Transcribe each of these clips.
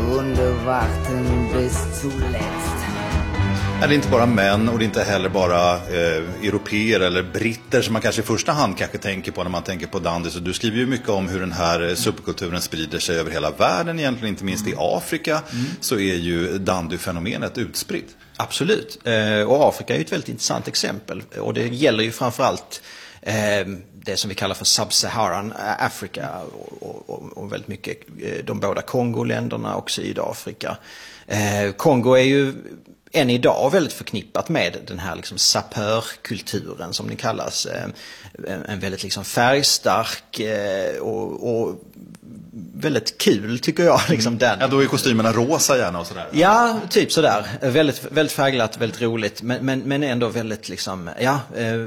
Runde warten bis zuletzt. Det är inte bara män och det är inte heller bara europeer eller britter som man kanske i första hand kanske tänker på när man tänker på dandy. Så du skriver ju mycket om hur den här subkulturen sprider sig över hela världen, egentligen inte minst i Afrika. Så är ju dandy-fenomenet utspritt. Absolut, och Afrika är ju ett väldigt intressant exempel, och det gäller ju framförallt det som vi kallar för Sub-Saharan Afrika och väldigt mycket de båda Kongo-länderna och Sydafrika. Kongo är ju än idag väldigt förknippat med den här liksom sapörkulturen som den kallas. En väldigt liksom färgstark och väldigt kul tycker jag. Liksom den. Ja, då är kostymerna rosa gärna och sådär. Ja, typ sådär. Väldigt färgglatt, väldigt roligt. Men ändå väldigt liksom, ja,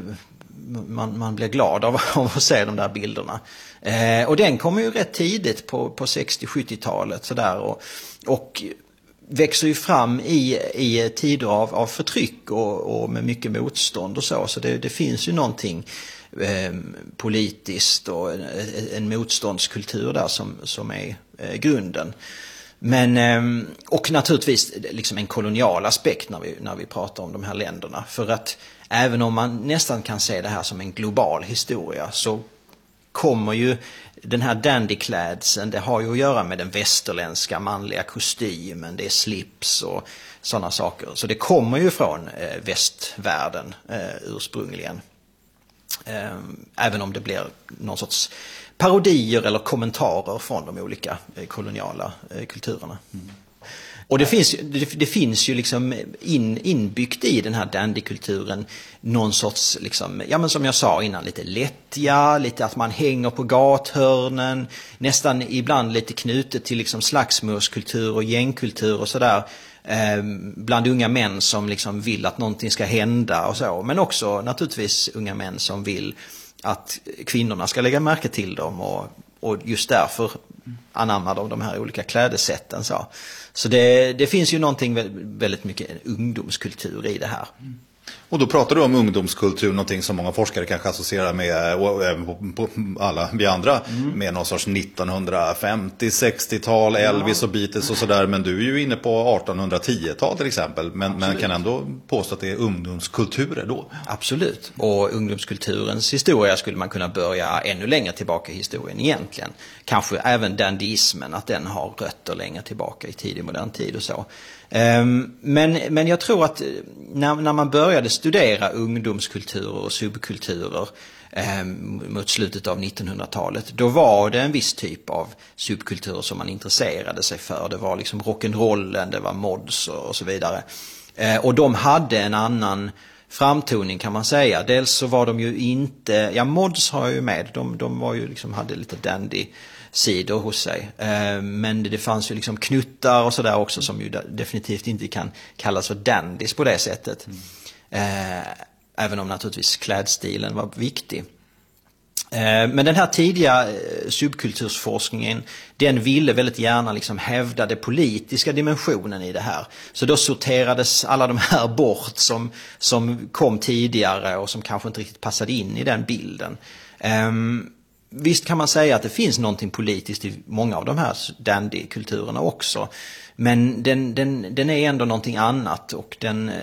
man blir glad av att se de där bilderna. Och den kommer ju rätt tidigt på 60-70-talet sådär och växer ju fram i tider av förtryck och med mycket motstånd och så det finns ju någonting politiskt och en motståndskultur där som är grunden. Men och naturligtvis liksom en kolonial aspekt när vi pratar om de här länderna, för att även om man nästan kan se det här som en global historia så kommer ju den här dandyklädseln, det har ju att göra med den västerländska manliga kostymen, det är slips och sådana saker. Så det kommer ju från västvärlden ursprungligen. Även om det blir någon sorts parodier eller kommentarer från de olika koloniala kulturerna. Och det finns ju liksom inbyggt i den här dandykulturen någon sorts, liksom, ja men som jag sa innan, lite lättja, lite att man hänger på gathörnen, nästan ibland lite knutet till liksom slagsmålskultur och gängkultur och sådär. Bland unga män som liksom vill att någonting ska hända och så, men också naturligtvis unga män som vill att kvinnorna ska lägga märke till dem och just därför anammar de här olika klädesätten så det finns ju någonting väldigt mycket ungdomskultur i det här. Och då pratar du om ungdomskultur, någonting som många forskare kanske associerar med, och även på alla vi andra, med någon sorts 1950-60-tal, Elvis och Beatles och sådär. Men du är ju inne på 1810-tal till exempel, men kan ändå påstå att det är ungdomskulturer då. Absolut, och ungdomskulturens historia skulle man kunna börja ännu längre tillbaka i historien egentligen. Kanske även dandyismen, att den har rötter längre tillbaka i tidig modern tid och så. Men jag tror att när man började studera ungdomskulturer och subkulturer mot slutet av 1900-talet, då var det en viss typ av subkulturer som man intresserade sig för. Det var liksom rock'n'rollen, det var mods och så vidare. Och de hade en annan framtoning kan man säga. Dels så var de ju inte, ja mods har jag ju med, de var ju liksom, hade lite dandy sidor hos sig. Men det fanns ju liksom knuttar och sådär också som ju definitivt inte kan kallas för dandys på det sättet. Även om naturligtvis klädstilen var viktig. Men den här tidiga subkultursforskningen, den ville väldigt gärna liksom hävda den politiska dimensionen i det här. Så då sorterades alla de här bort som kom tidigare och som kanske inte riktigt passade in i den bilden. Visst kan man säga att det finns någonting politiskt i många av de här dandykulturerna också. Men den är ändå någonting annat, och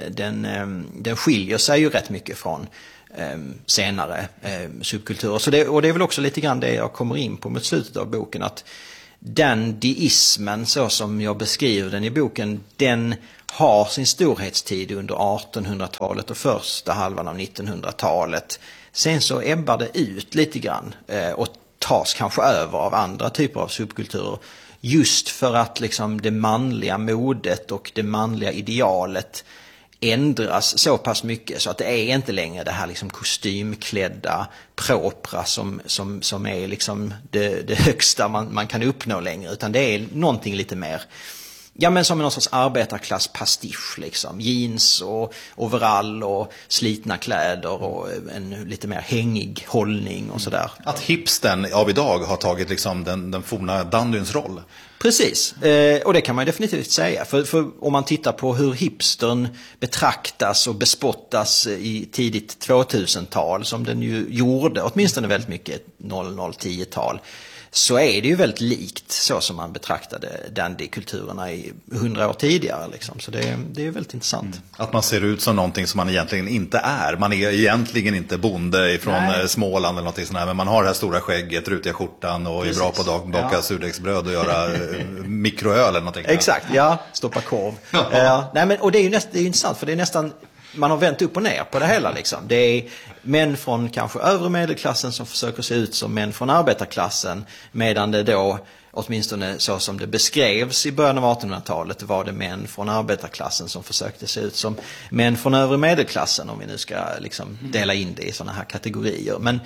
den skiljer sig ju rätt mycket från senare subkulturer. Så det är väl också lite grann det jag kommer in på mot slutet av boken, att dandyismen, så som jag beskriver den i boken, den har sin storhetstid under 1800-talet och första halvan av 1900-talet. Sen så ebbar det ut lite grann och tas kanske över av andra typer av subkulturer, just för att liksom det manliga modet och det manliga idealet ändras så pass mycket så att det är inte längre det här liksom kostymklädda propra som är liksom det högsta man kan uppnå längre, utan det är någonting lite mer, ja men som någon sorts arbetarklass pastisch liksom, jeans och overall och slitna kläder och en lite mer hängig hållning och sådär. Att hipstern av idag har tagit liksom den forna dandyns roll. Precis, och det kan man definitivt säga. För om man tittar på hur hipstern betraktas och bespottas i tidigt 2000-tal, som den ju gjorde åtminstone väldigt mycket 00-10-tal, så är det ju väldigt likt så som man betraktade dandykulturerna i 100 år tidigare. Liksom. Så det är väldigt intressant. Att man ser ut som någonting som man egentligen inte är. Man är egentligen inte bonde från Småland eller någonting sånt här, men man har det här stora skägget, rutiga skjortan och är bra på att baka surdegsbröd och göra mikroöl eller någonting. Exakt, ja, stoppa korv. Nej, men, och det är ju intressant, för det är nästan, man har vänt upp och ner på det hela liksom. Det är män från kanske övre medelklassen som försöker se ut som män från arbetarklassen, medan det då, åtminstone så som det beskrevs i början av 1800-talet, var det män från arbetarklassen som försökte se ut som män från övre medelklassen, om vi nu ska liksom dela in det i sådana här kategorier. Men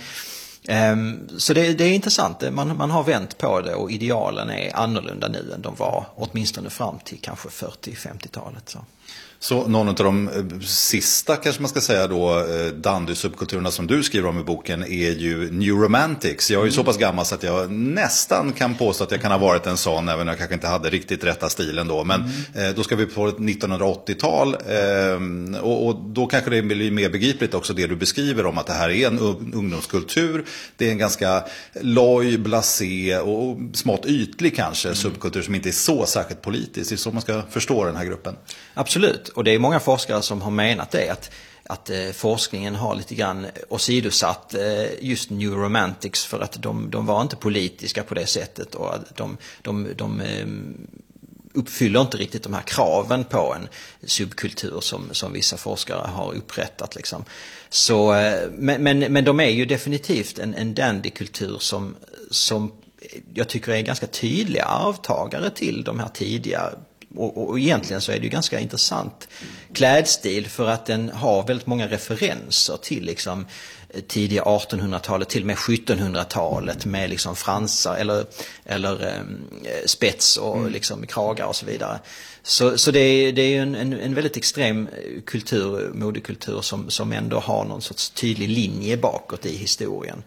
så det är intressant, man har vänt på det, och idealen är annorlunda nu än de var åtminstone fram till kanske 40-50-talet. Så någon av de sista, kanske man ska säga då, dandy-subkulturerna som du skriver om i boken är ju New Romantics. Jag är ju så pass gammal så att jag nästan kan påstå att jag kan ha varit en sån, även om jag kanske inte hade riktigt rätta stilen då. Men då ska vi på ett 1980-tal, och då kanske det blir mer begripligt också det du beskriver om att det här är en ungdomskultur. Det är en ganska loj, blasé och smått ytlig kanske subkultur som inte är så särskilt politisk. Det är så man ska förstå den här gruppen. Absolut. Och det är många forskare som har menat det, att forskningen har lite grann åsidosatt just New Romantics, för att de var inte politiska på det sättet, och de uppfyller inte riktigt de här kraven på en subkultur som vissa forskare har upprättat liksom. Så, men de är ju definitivt en dandykultur som jag tycker är ganska tydliga arvtagare till de här tidiga. Och egentligen så är det ju ganska intressant klädstil, för att den har väldigt många referenser till liksom tidiga 1800-talet till och med 1700-talet, med liksom fransar eller spets och liksom kragar och så vidare. Så det är ju en väldigt extrem modekultur som ändå har någon sorts tydlig linje bakåt i historien.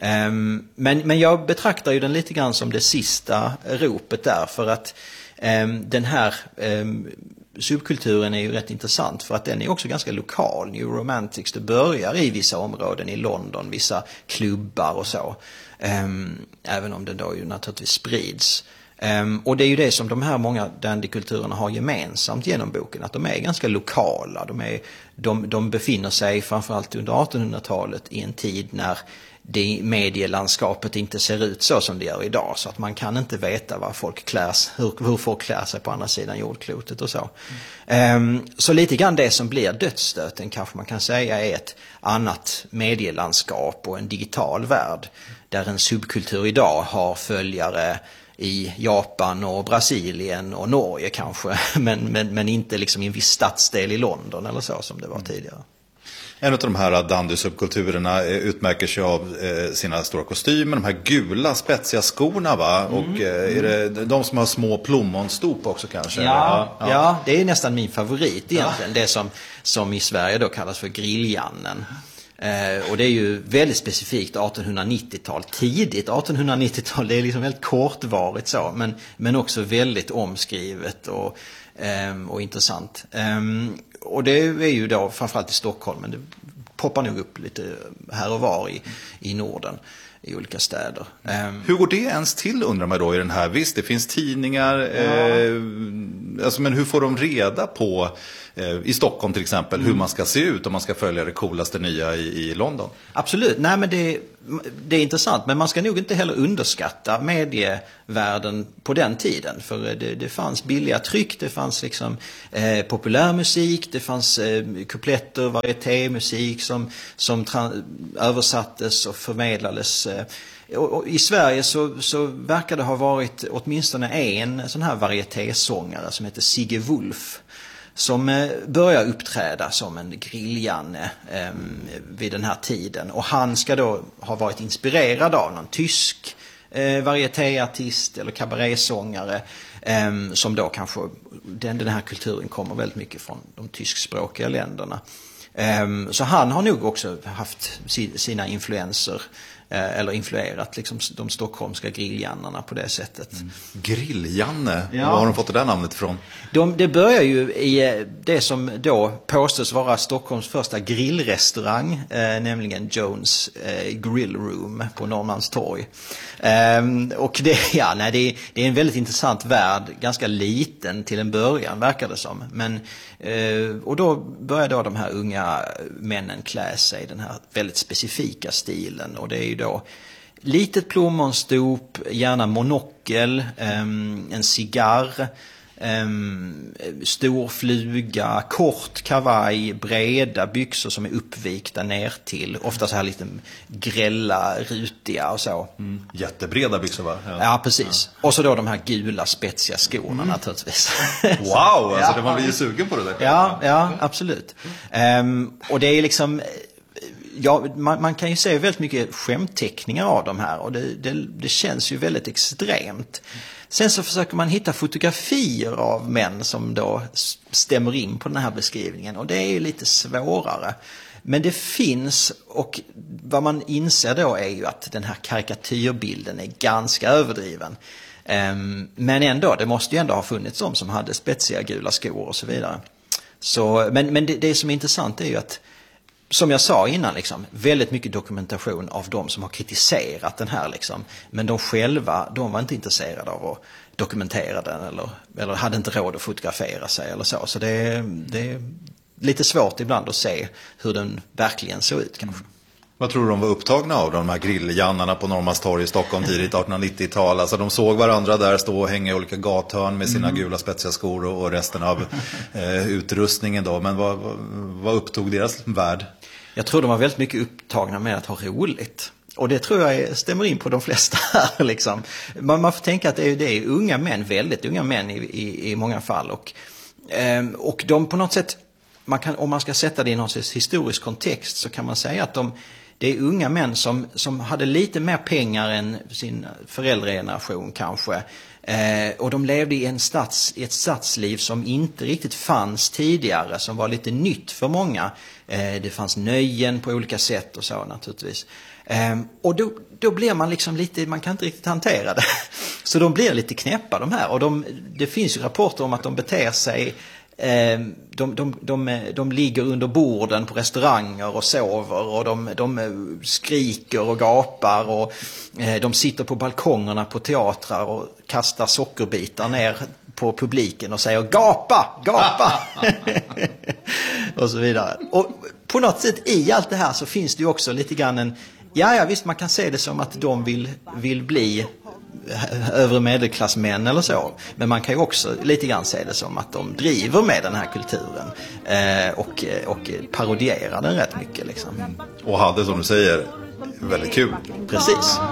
Men jag betraktar ju den lite grann som det sista ropet där, för att den här subkulturen är ju rätt intressant, för att den är också ganska lokal. New Romantics, det börjar i vissa områden i London, vissa klubbar och så, även om den då ju naturligtvis sprids. Och det är ju det som de här många dandykulturerna har gemensamt genom boken, att de är ganska lokala. De befinner sig framförallt under 1800-talet i en tid när det medielandskapet inte ser ut så som det gör idag, så att man kan inte veta hur folk klär sig på andra sidan jordklotet och så. Så lite grann det som blir dödsstöten, kanske man kan säga, är ett annat medielandskap och en digital värld, där en subkultur idag har följare i Japan och Brasilien och Norge kanske, men inte liksom i en viss stadsdel i London eller så som det var tidigare. En av de här dandy-subkulturerna utmärker sig av sina stora kostymer, de här gula spetsiga skorna, va? Och är det de som har små plommonstop också kanske? Ja, det är nästan min favorit egentligen, det som i Sverige då kallas för grilljannen. Och det är ju väldigt specifikt 1890-tal, tidigt 1890-tal, det är liksom väldigt kortvarigt så, men också väldigt omskrivet och intressant. Och det är ju då framförallt i Stockholm, men det poppar nog upp lite här och var i Norden, i olika städer. Hur går det ens till, undrar man då, i den här? Visst, det finns tidningar, alltså, men hur får de reda på i Stockholm till exempel hur man ska se ut om man ska följa det coolaste nya i London? Absolut, nej men det är intressant, men man ska nog inte heller underskatta medievärlden på den tiden, för det fanns billiga tryck, det fanns liksom populärmusik, det fanns kupletter, varietémusik som översattes och förmedlades. Och i Sverige så verkar det ha varit åtminstone en sån här varietésångare som heter Sigge Wolf, som börjar uppträda som en grilljanne vid den här tiden. Och han ska då ha varit inspirerad av någon tysk varietéartist eller kabarésångare, som då kanske, den här kulturen kommer väldigt mycket från de tyskspråkiga länderna. Så han har nog också haft sina influenser eller influerat liksom de stockholmska grilljanarna på det sättet. Grill-Janne, Ja. var har de fått det där namnet ifrån? Det börjar ju i det som då påstås vara Stockholms första grillrestaurang, nämligen Jones Grill Room på Norrmalmstorg. Och det är en väldigt intressant värld, ganska liten till en början verkar det som. Men, och då börjar då de här unga männen klä sig i den här väldigt specifika stilen, och det är ju då litet plommonstop, gärna monokel, en cigarr, stor fluga, kort kavaj, breda byxor som är uppvikta ner till, ofta så här lite grälla, rutiga och så. Jättebreda byxor, va? Ja, precis. Och så då de här gula spetsiga skorna naturligtvis. Wow, alltså det man blir ju sugen på det där. Ja, absolut. Och det är liksom... Ja, man kan ju se väldigt mycket skämtteckningar av de här, och det känns ju väldigt extremt. Sen så försöker man hitta fotografier av män som då stämmer in på den här beskrivningen, och det är ju lite svårare. Men det finns, och vad man inser då är ju att den här karikatyrbilden är ganska överdriven. Men ändå, det måste ju ändå ha funnits de som hade spetsiga gula skor och så vidare. Så, men det som är intressant är ju att, som jag sa innan, liksom, väldigt mycket dokumentation av de som har kritiserat den här. Liksom. Men de själva, de var inte intresserade av att dokumentera den eller hade inte råd att fotografera sig eller så. Så det är lite svårt ibland att se hur den verkligen såg ut kanske. Vad tror du de var upptagna av, de här grilljannarna på Norrmalmstorg i Stockholm tidigt 1890-tal? Alltså de såg varandra där stå och hänga i olika gathörn med sina gula spetsiga skor och resten av utrustningen då. Men vad upptog deras värld? Jag tror de var väldigt mycket upptagna med att ha roligt. Och det tror jag stämmer in på de flesta här. Liksom. Man får tänka att det är unga män, väldigt unga män i många fall. Och de på något sätt, om man ska sätta det i någon historisk kontext, så kan man säga att det är unga män som hade lite mer pengar än sin föräldrageneration kanske. Och de levde i ett stadsliv som inte riktigt fanns tidigare, som var lite nytt för många. Det fanns nöjen på olika sätt och så naturligtvis. Och då blir man liksom lite, man kan inte riktigt hantera det. Så de blir lite knäppa de här. Och det finns ju rapporter om att de beter sig, de ligger under borden på restauranger och sover, och de skriker och gapar, och de sitter på balkongerna på teatrar och kastar sockerbitar ner på publiken och säger gapa och så vidare. Och på något sätt i allt det här så finns det ju också lite grann ja visst, man kan se det som att de vill bli övre medelklassmän eller så. Men man kan ju också lite grann se det som att de driver med den här kulturen och parodierar den rätt mycket liksom. Och hade, som du säger, väldigt kul. Precis.